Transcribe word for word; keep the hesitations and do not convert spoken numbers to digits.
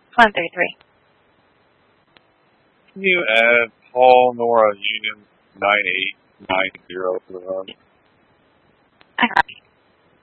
one thirty-three. Can you add Paul Nora Union nine eight nine zero to the run? I copy.